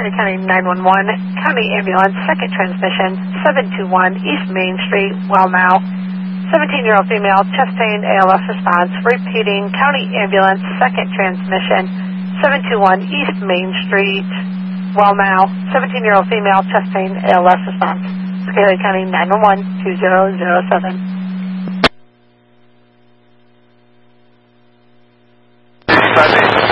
Superior County 911, County Ambulance, second transmission, 721 East Main Street, Wellmau. 17-year-old female, chest pain, ALS response. Repeating, County Ambulance, second transmission, 721 East Main Street, Wellmau. 17-year-old female, chest pain, ALS response. Superior County 911, 2007.